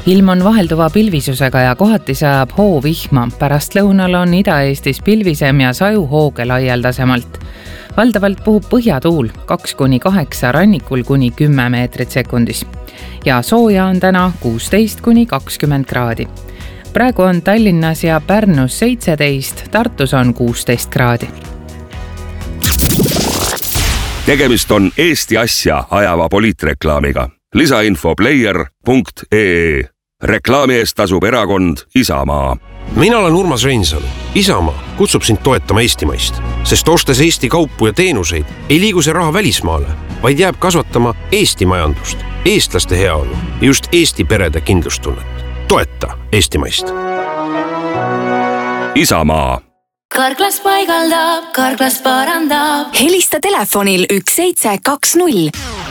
Ilm on vahelduva pilvisusega ja kohati sajab hoovihma. Pärast lõunal on Ida-Eestis pilvisem ja sajuhooge laialdasemalt. Valdavalt puhub põhjatuul 2-8, rannikul kuni 10 meetrit sekundis. Ja sooja on täna 16-20 kraadi. Praegu on Tallinnas ja Pärnus 17, Tartus on 16 kraadi. Tegemist on Eesti asja ajava poliitreklaamiga. Lisainfo player.ee. Reklaami eest tasub erakond Isamaa. Mina olen Urmas Reinsalu. Isamaa kutsub sind toetama eestimaist, sest ostes Eesti kaupu ja teenuseid ei liigu see raha välismaale, vaid jääb kasvatama Eesti majandust, eestlaste heaolu ja just Eesti perede kindlustunnet. Toeta eestimaist. Isamaa. Karklas paigaldab, Karklas parandab. Helista telefonil 1720.